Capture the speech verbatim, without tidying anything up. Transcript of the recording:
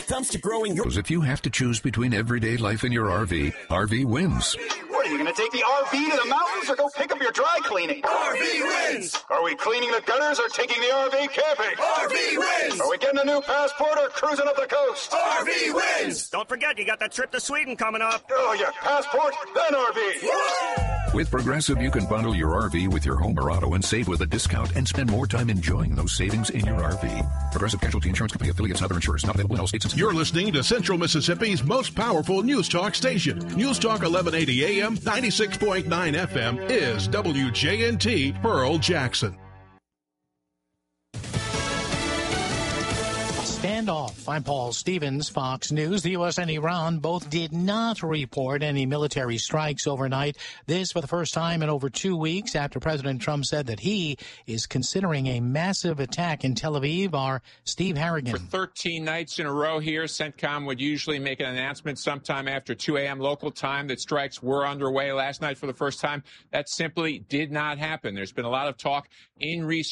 comes to growing your... If you have to choose between everyday life and your R V, R V wins. What, are you going to take the R V to the mountains or go pick up your dry cleaning? R V wins! Are we cleaning the gutters or taking the R V camping? R V wins! Are we getting a new passport or cruising up the coast? R V wins! Don't forget, you got that trip to Sweden coming up. Oh, yeah, passport, then R V. With Progressive, you can bundle your R V with your home or auto and save with a discount and spend more time enjoying those savings in your R V. Progressive Casualty Insurance Company affiliates and other insurers not available in all states and... You're listening to Central Mississippi's most powerful news talk station. News Talk eleven eighty A M, ninety-six point nine F M is W J N T Pearl Jackson. Standoff. I'm Paul Stevens, Fox News. The U S and Iran both did not report any military strikes overnight. This for the first time in over two weeks after President Trump said that he is considering a massive attack in Tel Aviv. Our Steve Harrigan. For thirteen nights in a row here, CENTCOM would usually make an announcement sometime after two A M local time that strikes were underway last night for the first time. That simply did not happen. There's been a lot of talk in recent